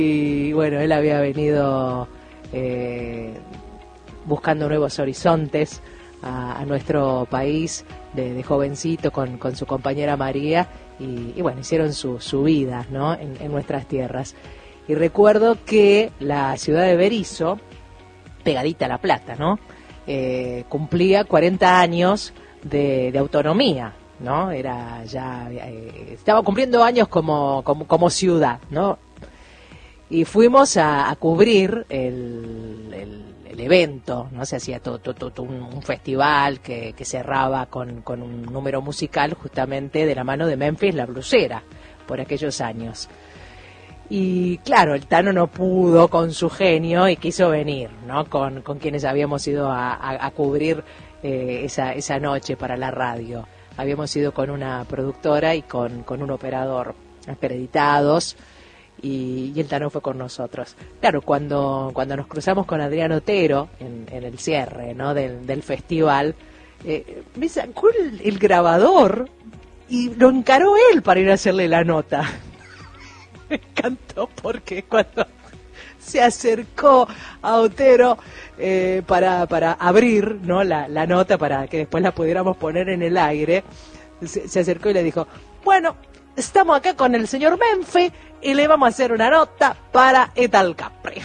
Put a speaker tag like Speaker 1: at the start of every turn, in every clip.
Speaker 1: Y bueno, él había venido buscando nuevos horizontes a nuestro país de jovencito con su compañera María y bueno, hicieron su vida, ¿no? en nuestras tierras. Y recuerdo que la ciudad de Berisso, pegadita a La Plata, ¿no? Cumplía 40 años de autonomía, ¿no? Era ya estaba cumpliendo años como ciudad, ¿no? Y fuimos a cubrir el evento, ¿no? Se hacía todo un festival que cerraba con un número musical justamente de la mano de Memphis La Blusera, por aquellos años. Y claro, el Tano no pudo con su genio y quiso venir, ¿no? Con quienes habíamos ido a cubrir esa noche para la radio. Habíamos ido con una productora y con un operador acreditados. Y el Tano fue con nosotros. Claro, cuando nos cruzamos con Adrián Otero en el cierre, ¿no? del festival, me sacó el grabador y lo encaró él para ir a hacerle la nota. Me encantó porque cuando se acercó a Otero para abrir, ¿no? la nota para que después la pudiéramos poner en el aire, se acercó y le dijo: bueno, estamos acá con el señor Memphis y le vamos a hacer una nota para Etal Capri.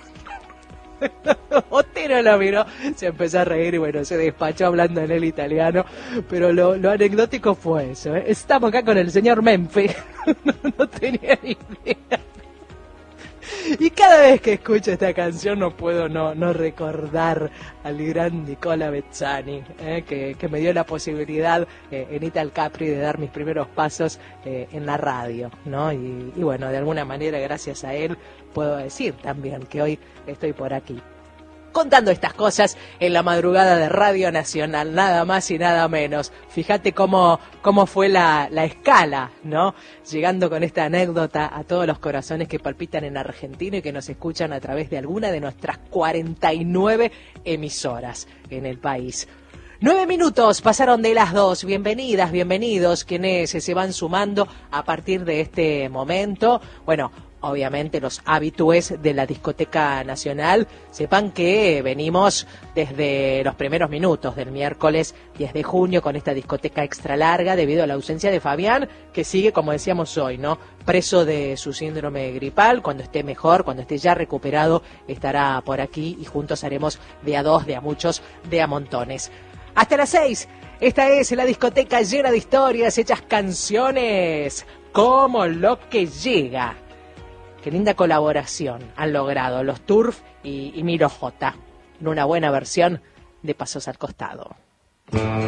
Speaker 1: Otero lo miró, se empezó a reír y bueno, se despachó hablando en el italiano, pero lo anecdótico fue eso, ¿eh? Estamos acá con el señor Memphis. No tenía ni idea. Y cada vez que escucho esta canción no puedo no recordar al gran Nicola Bezzani, que me dio la posibilidad en Etal Capri de dar mis primeros pasos en la radio, ¿no? Y bueno, de alguna manera gracias a él puedo decir también que hoy estoy por aquí contando estas cosas en la madrugada de Radio Nacional, nada más y nada menos. Fíjate cómo fue la escala, ¿no? Llegando con esta anécdota a todos los corazones que palpitan en Argentina y que nos escuchan a través de alguna de nuestras 49 emisoras en el país. 9 minutos pasaron de las 2. Bienvenidas, bienvenidos quienes se van sumando a partir de este momento. Bueno, obviamente los habitués de la Discoteca Nacional, sepan que venimos desde los primeros minutos del miércoles 10 de junio con esta discoteca extra larga debido a la ausencia de Fabián, que sigue, como decíamos hoy, ¿no? Preso de su síndrome gripal. Cuando esté mejor, cuando esté ya recuperado, estará por aquí y juntos haremos de a dos, de a muchos, de a montones. Hasta las 6, esta es la discoteca llena de historias, hechas canciones, como lo que llega. Qué linda colaboración han logrado los Turf y Miro J en una buena versión de Pasos al Costado.